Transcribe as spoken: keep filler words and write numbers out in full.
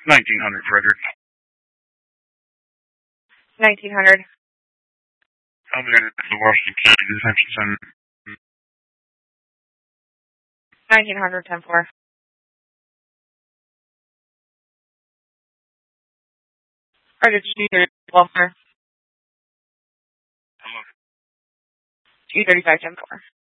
nineteen hundred, Frederick. nineteen hundred. I'll be at the Washington County Detention Center. nineteen hundred, ten four. Frederick, G thirty-five, sir. Hello. G thirty-five, ten four.